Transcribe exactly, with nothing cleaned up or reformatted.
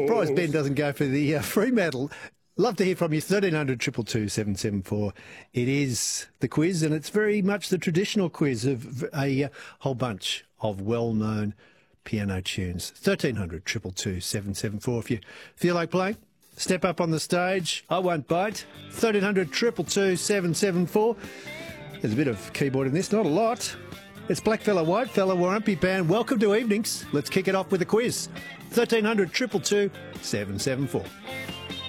surprised Ben doesn't go for the uh, Fremantle. Love to hear from you. thirteen hundred, two two two, seven seven four. It is the quiz, and it's very much the traditional quiz of a uh, whole bunch of well-known piano tunes. thirteen hundred, two two two, seven seven four. If you feel like playing, step up on the stage. I won't bite. thirteen hundred, two two two, seven seven four. There's a bit of keyboard in this, not a lot. It's Blackfella Whitefella Warumpi Band. Welcome to Evenings. Let's kick it off with a quiz. thirteen hundred, two two two, seven seven four.